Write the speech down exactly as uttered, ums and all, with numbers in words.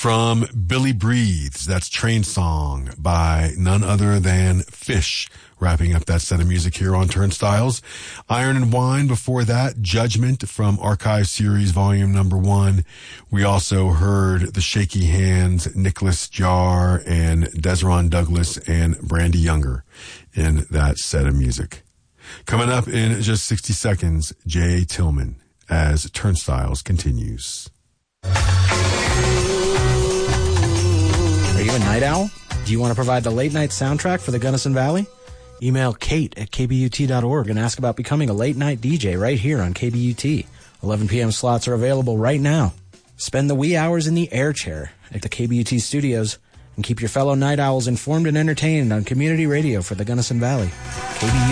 From Billy Breathes, that's Train Song by none other than Fish, wrapping up that set of music here on Turnstiles. Iron and Wine before that, Judgment from Archive Series Volume Number One. We also heard The Shaky Hands, Nicholas Jarre, and Desron Douglas and Brandy Younger in that set of music. Coming up in just sixty seconds, Jay Tillman as Turnstiles continues. Are you a night owl? Do you want to provide the late night soundtrack for the Gunnison Valley? Email Kate at k b u t dot org and ask about becoming a late night D J right here on K B U T. eleven p.m. slots are available right now. Spend the wee hours in the air chair at the K B U T studios and keep your fellow night owls informed and entertained on community radio for the Gunnison Valley. K B U T